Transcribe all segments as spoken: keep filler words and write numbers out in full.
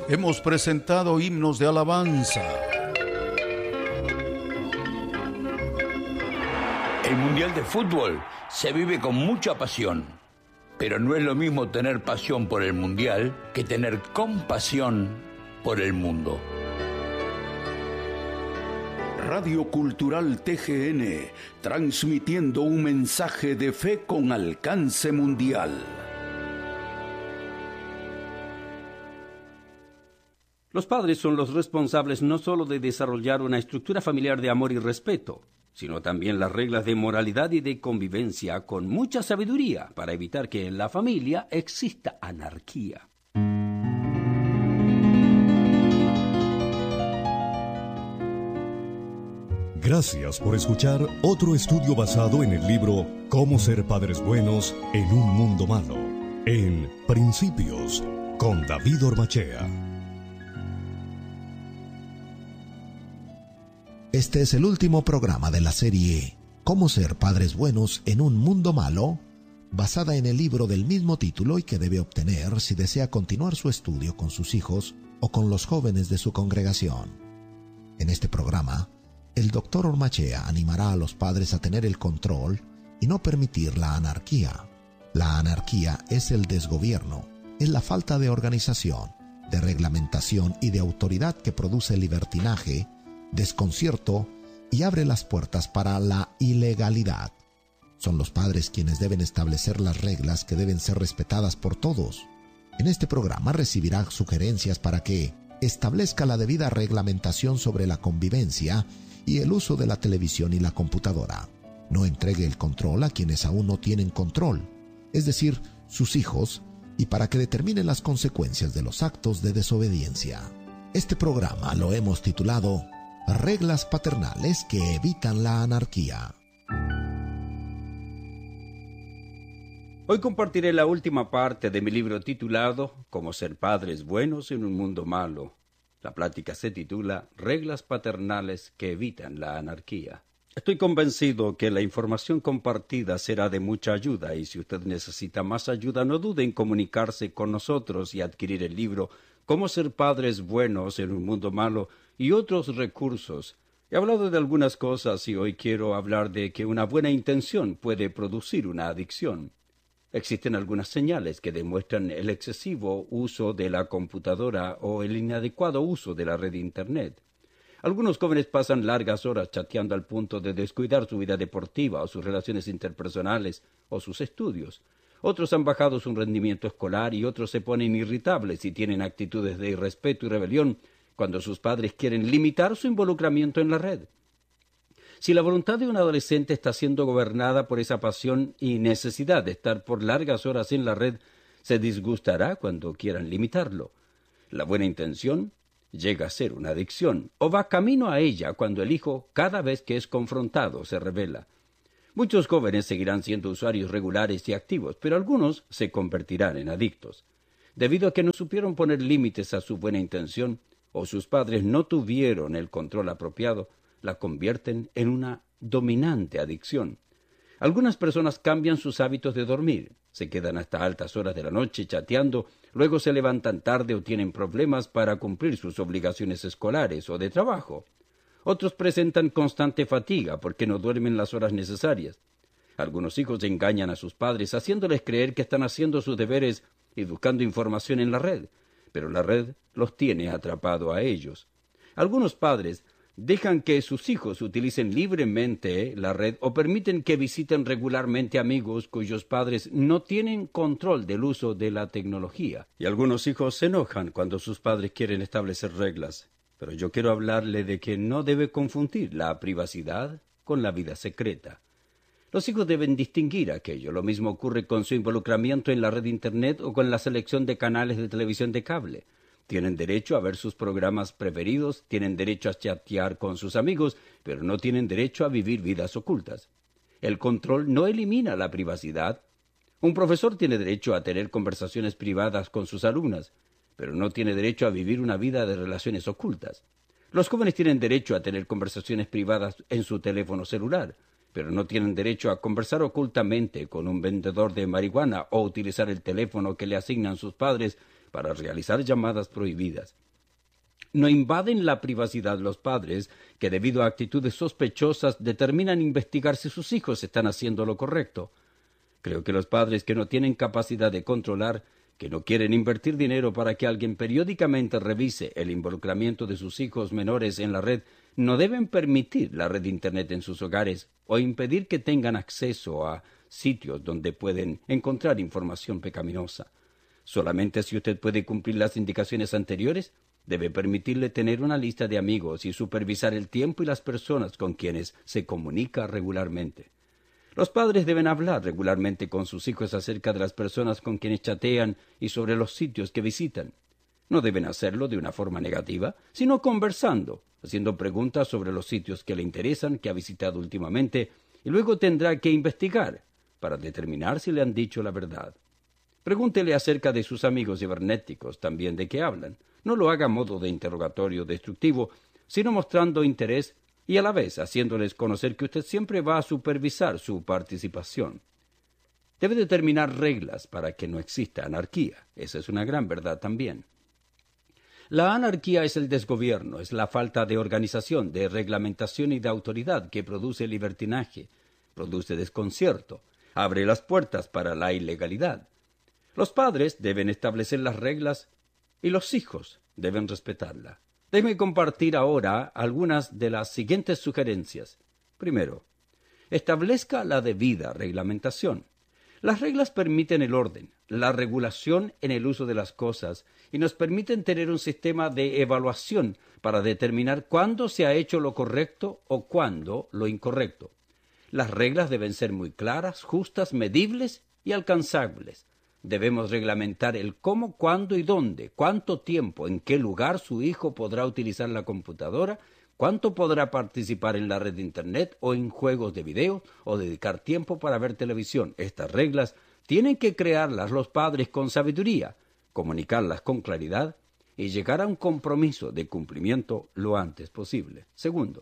hemos presentado himnos de alabanza. El Mundial de Fútbol se vive con mucha pasión, pero no es lo mismo tener pasión por el Mundial que tener compasión por el mundo. Radio Cultural T G N, transmitiendo un mensaje de fe con alcance mundial. Los padres son los responsables no solo de desarrollar una estructura familiar de amor y respeto, sino también las reglas de moralidad y de convivencia con mucha sabiduría para evitar que en la familia exista anarquía. Gracias por escuchar otro estudio basado en el libro Cómo ser padres buenos en un mundo malo, en Principios, con David Ormachea. Este es el último programa de la serie Cómo ser padres buenos en un mundo malo, basada en el libro del mismo título y que debe obtener si desea continuar su estudio con sus hijos o con los jóvenes de su congregación. En este programa, el doctor Ormachea animará a los padres a tener el control y no permitir la anarquía. La anarquía es el desgobierno, es la falta de organización, de reglamentación y de autoridad que produce libertinaje, desconcierto y abre las puertas para la ilegalidad. Son los padres quienes deben establecer las reglas que deben ser respetadas por todos. En este programa recibirá sugerencias para que establezca la debida reglamentación sobre la convivencia y el uso de la televisión y la computadora. No entregue el control a quienes aún no tienen control, es decir, sus hijos, y para que determinen las consecuencias de los actos de desobediencia. Este programa lo hemos titulado Reglas paternales que evitan la anarquía. Hoy compartiré la última parte de mi libro titulado Cómo ser padres buenos en un mundo malo. La plática se titula Reglas paternales que evitan la anarquía. Estoy convencido que la información compartida será de mucha ayuda y si usted necesita más ayuda no dude en comunicarse con nosotros y adquirir el libro Cómo ser padres buenos en un mundo malo y otros recursos. He hablado de algunas cosas y hoy quiero hablar de que una buena intención puede producir una adicción. Existen algunas señales que demuestran el excesivo uso de la computadora o el inadecuado uso de la red de Internet. Algunos jóvenes pasan largas horas chateando al punto de descuidar su vida deportiva o sus relaciones interpersonales o sus estudios. Otros han bajado su rendimiento escolar y otros se ponen irritables y tienen actitudes de irrespeto y rebelión cuando sus padres quieren limitar su involucramiento en la red. Si la voluntad de un adolescente está siendo gobernada por esa pasión y necesidad de estar por largas horas en la red, se disgustará cuando quieran limitarlo. La buena intención llega a ser una adicción, o va camino a ella cuando el hijo, cada vez que es confrontado, se rebela. Muchos jóvenes seguirán siendo usuarios regulares y activos, pero algunos se convertirán en adictos. Debido a que no supieron poner límites a su buena intención, o sus padres no tuvieron el control apropiado, la convierten en una dominante adicción. Algunas personas cambian sus hábitos de dormir, se quedan hasta altas horas de la noche chateando, luego se levantan tarde o tienen problemas para cumplir sus obligaciones escolares o de trabajo. Otros presentan constante fatiga porque no duermen las horas necesarias. Algunos hijos engañan a sus padres haciéndoles creer que están haciendo sus deberes y buscando información en la red, pero la red los tiene atrapados a ellos. Algunos padres dejan que sus hijos utilicen libremente la red o permiten que visiten regularmente amigos cuyos padres no tienen control del uso de la tecnología. Y algunos hijos se enojan cuando sus padres quieren establecer reglas. Pero yo quiero hablarle de que no debe confundir la privacidad con la vida secreta. Los hijos deben distinguir aquello. Lo mismo ocurre con su involucramiento en la red de Internet o con la selección de canales de televisión de cable. Tienen derecho a ver sus programas preferidos, tienen derecho a chatear con sus amigos, pero no tienen derecho a vivir vidas ocultas. El control no elimina la privacidad. Un profesor tiene derecho a tener conversaciones privadas con sus alumnas, pero no tiene derecho a vivir una vida de relaciones ocultas. Los jóvenes tienen derecho a tener conversaciones privadas en su teléfono celular, pero no tienen derecho a conversar ocultamente con un vendedor de marihuana o utilizar el teléfono que le asignan sus padres para realizar llamadas prohibidas. No invaden la privacidad los padres que debido a actitudes sospechosas determinan investigar si sus hijos están haciendo lo correcto. Creo que los padres que no tienen capacidad de controlar, que no quieren invertir dinero para que alguien periódicamente revise el involucramiento de sus hijos menores en la red, no deben permitir la red de Internet en sus hogares o impedir que tengan acceso a sitios donde pueden encontrar información pecaminosa. Solamente si usted puede cumplir las indicaciones anteriores, debe permitirle tener una lista de amigos y supervisar el tiempo y las personas con quienes se comunica regularmente. Los padres deben hablar regularmente con sus hijos acerca de las personas con quienes chatean y sobre los sitios que visitan. No deben hacerlo de una forma negativa, sino conversando, haciendo preguntas sobre los sitios que le interesan, que ha visitado últimamente, y luego tendrá que investigar para determinar si le han dicho la verdad. Pregúntele acerca de sus amigos cibernéticos, también de qué hablan. No lo haga a modo de interrogatorio destructivo, sino mostrando interés y a la vez haciéndoles conocer que usted siempre va a supervisar su participación. Debe determinar reglas para que no exista anarquía. Esa es una gran verdad también. La anarquía es el desgobierno, es la falta de organización, de reglamentación y de autoridad que produce libertinaje, produce desconcierto, abre las puertas para la ilegalidad. Los padres deben establecer las reglas y los hijos deben respetarla. Déjeme compartir ahora algunas de las siguientes sugerencias. Primero, establezca la debida reglamentación. Las reglas permiten el orden, la regulación en el uso de las cosas y nos permiten tener un sistema de evaluación para determinar cuándo se ha hecho lo correcto o cuándo lo incorrecto. Las reglas deben ser muy claras, justas, medibles y alcanzables. Debemos reglamentar el cómo, cuándo y dónde, cuánto tiempo, en qué lugar su hijo podrá utilizar la computadora, cuánto podrá participar en la red de Internet o en juegos de video o dedicar tiempo para ver televisión. Estas reglas tienen que crearlas los padres con sabiduría, comunicarlas con claridad y llegar a un compromiso de cumplimiento lo antes posible. Segundo,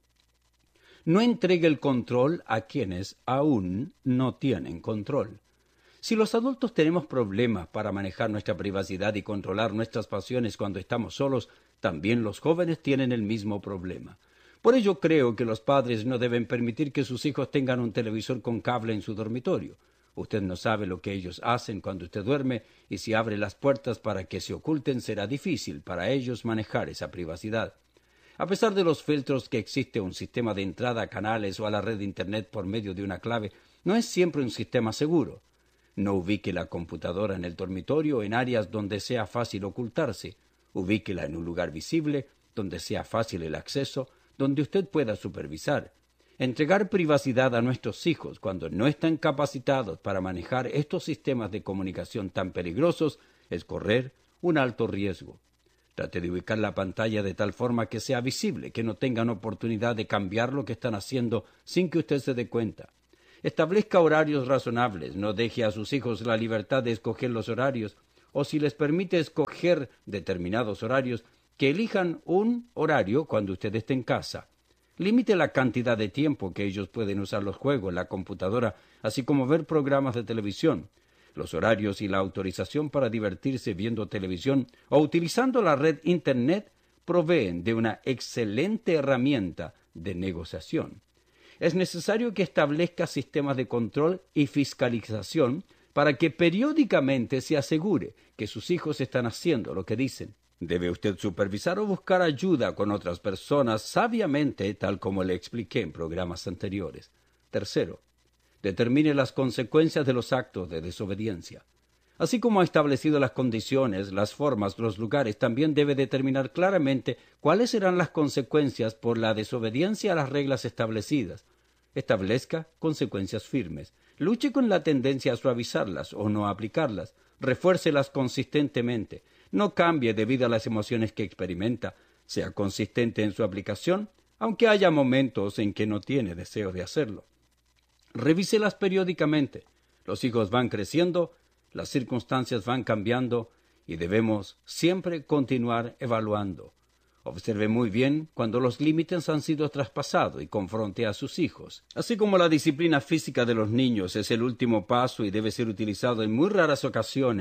no entregue el control a quienes aún no tienen control. Si los adultos tenemos problemas para manejar nuestra privacidad y controlar nuestras pasiones cuando estamos solos, también los jóvenes tienen el mismo problema. Por ello creo que los padres no deben permitir que sus hijos tengan un televisor con cable en su dormitorio. Usted no sabe lo que ellos hacen cuando usted duerme y si abre las puertas para que se oculten será difícil para ellos manejar esa privacidad. A pesar de los filtros que existe un sistema de entrada a canales o a la red de Internet por medio de una clave, no es siempre un sistema seguro. No ubique la computadora en el dormitorio o en áreas donde sea fácil ocultarse. Ubíquela en un lugar visible, donde sea fácil el acceso, donde usted pueda supervisar. Entregar privacidad a nuestros hijos cuando no están capacitados para manejar estos sistemas de comunicación tan peligrosos es correr un alto riesgo. Trate de ubicar la pantalla de tal forma que sea visible, que no tengan oportunidad de cambiar lo que están haciendo sin que usted se dé cuenta. Establezca horarios razonables, no deje a sus hijos la libertad de escoger los horarios, o si les permite escoger determinados horarios, que elijan un horario cuando usted esté en casa. Limite la cantidad de tiempo que ellos pueden usar los juegos, la computadora, así como ver programas de televisión. Los horarios y la autorización para divertirse viendo televisión o utilizando la red Internet proveen de una excelente herramienta de negociación. Es necesario que establezca sistemas de control y fiscalización para que periódicamente se asegure que sus hijos están haciendo lo que dicen. Debe usted supervisar o buscar ayuda con otras personas sabiamente, tal como le expliqué en programas anteriores. Tercero, determine las consecuencias de los actos de desobediencia. Así como ha establecido las condiciones, las formas, los lugares, también debe determinar claramente cuáles serán las consecuencias por la desobediencia a las reglas establecidas. Establezca consecuencias firmes. Luche con la tendencia a suavizarlas o no aplicarlas. Refuércelas consistentemente. No cambie debido a las emociones que experimenta. Sea consistente en su aplicación, aunque haya momentos en que no tiene deseo de hacerlo. Revíselas periódicamente. Los hijos van creciendo, las circunstancias van cambiando y debemos siempre continuar evaluando. Observe muy bien cuando los límites han sido traspasados y confronte a sus hijos. Así como la disciplina física de los niños es el último paso y debe ser utilizado en muy raras ocasiones,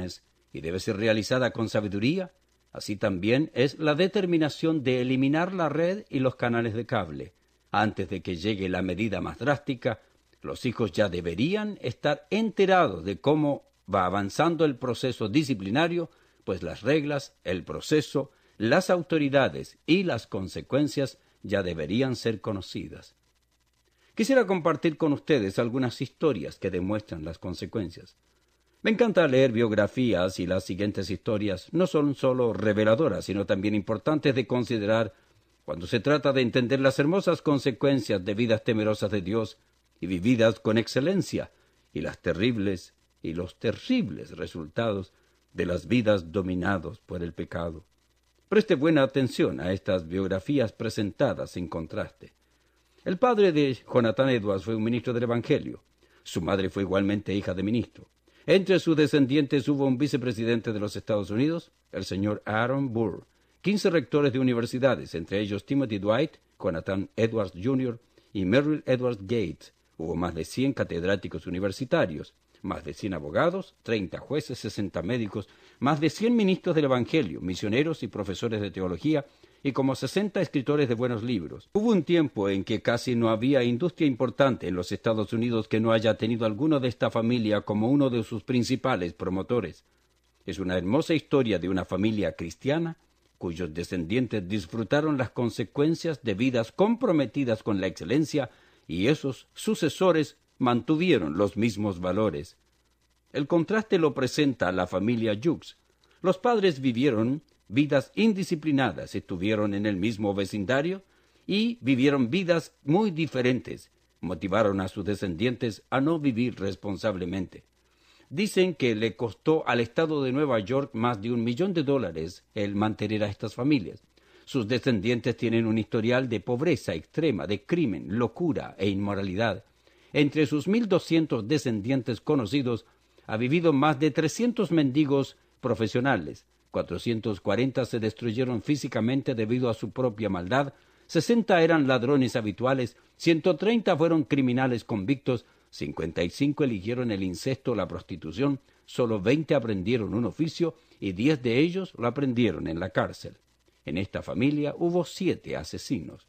y debe ser realizada con sabiduría, así también es la determinación de eliminar la red y los canales de cable. Antes de que llegue la medida más drástica, los hijos ya deberían estar enterados de cómo va avanzando el proceso disciplinario, pues las reglas, el proceso, las autoridades y las consecuencias ya deberían ser conocidas. Quisiera compartir con ustedes algunas historias que demuestran las consecuencias. Me encanta leer biografías y las siguientes historias no son solo reveladoras, sino también importantes de considerar cuando se trata de entender las hermosas consecuencias de vidas temerosas de Dios y vividas con excelencia, y las terribles y los terribles resultados de las vidas dominados por el pecado. Preste buena atención a estas biografías presentadas en contraste. El padre de Jonathan Edwards fue un ministro del Evangelio. Su madre fue igualmente hija de ministro. Entre sus descendientes hubo un vicepresidente de los Estados Unidos, el señor Aaron Burr, quince rectores de universidades, entre ellos Timothy Dwight, Jonathan Edwards junior y Merrill Edwards Gates. Hubo más de cien catedráticos universitarios, más de cien abogados, treinta jueces, sesenta médicos, más de cien ministros del Evangelio, misioneros y profesores de teología, y como sesenta escritores de buenos libros. Hubo un tiempo en que casi no había industria importante en los Estados Unidos que no haya tenido alguno de esta familia como uno de sus principales promotores. Es una hermosa historia de una familia cristiana cuyos descendientes disfrutaron las consecuencias de vidas comprometidas con la excelencia, y esos sucesores mantuvieron los mismos valores. El contraste lo presenta la familia Jukes. Los padres vivieron vidas indisciplinadas, estuvieron en el mismo vecindario y vivieron vidas muy diferentes. Motivaron a sus descendientes a no vivir responsablemente. Dicen que le costó al estado de Nueva York más de un millón de dólares el mantener a estas familias. Sus descendientes tienen un historial de pobreza extrema, de crimen, locura e inmoralidad. Entre sus mil doscientos descendientes conocidos ha vivido más de trescientos mendigos profesionales. cuatrocientos cuarenta se destruyeron físicamente debido a su propia maldad, sesenta eran ladrones habituales, ciento treinta fueron criminales convictos, cincuenta y cinco eligieron el incesto o la prostitución, solo veinte aprendieron un oficio y diez de ellos lo aprendieron en la cárcel. En esta familia hubo siete asesinos.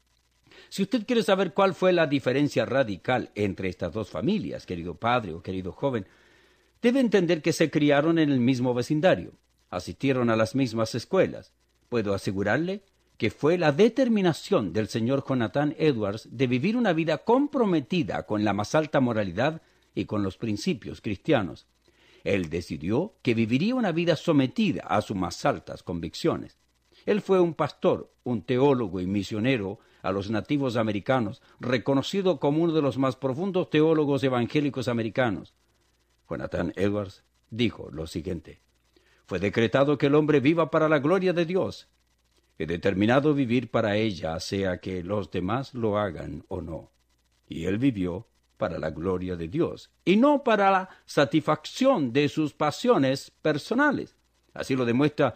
Si usted quiere saber cuál fue la diferencia radical entre estas dos familias, querido padre o querido joven, debe entender que se criaron en el mismo vecindario, asistieron a las mismas escuelas. Puedo asegurarle que fue la determinación del señor Jonathan Edwards de vivir una vida comprometida con la más alta moralidad y con los principios cristianos. Él decidió que viviría una vida sometida a sus más altas convicciones. Él fue un pastor, un teólogo y misionero a los nativos americanos, reconocido como uno de los más profundos teólogos evangélicos americanos. Jonathan Edwards dijo lo siguiente: «Fue decretado que el hombre viva para la gloria de Dios. He determinado vivir para ella, sea que los demás lo hagan o no». Y él vivió para la gloria de Dios, y no para la satisfacción de sus pasiones personales. Así lo demuestra